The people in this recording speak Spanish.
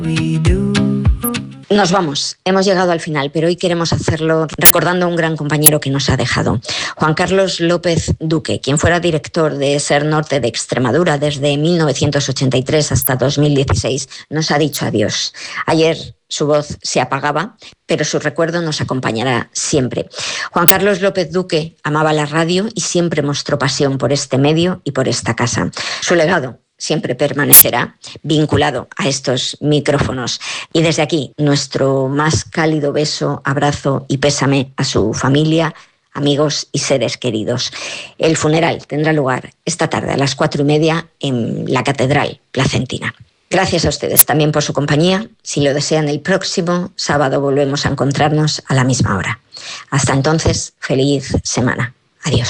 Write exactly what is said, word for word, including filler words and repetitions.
Nos vamos, hemos llegado al final, pero hoy queremos hacerlo recordando a un gran compañero que nos ha dejado. Juan Carlos López Duque, quien fuera director de SER Norte de Extremadura desde mil novecientos ochenta y tres hasta dos mil dieciséis, nos ha dicho adiós. Ayer su voz se apagaba, pero su recuerdo nos acompañará siempre. Juan Carlos López Duque amaba la radio y siempre mostró pasión por este medio y por esta casa. Su legado siempre permanecerá vinculado a estos micrófonos. Y desde aquí, nuestro más cálido beso, abrazo y pésame a su familia, amigos y seres queridos. El funeral tendrá lugar esta tarde a las cuatro y media en la Catedral Placentina. Gracias a ustedes también por su compañía. Si lo desean, el próximo sábado volvemos a encontrarnos a la misma hora. Hasta entonces, feliz semana.